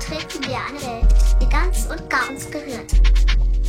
betreten wir eine Welt, die ganz und gar uns berührt.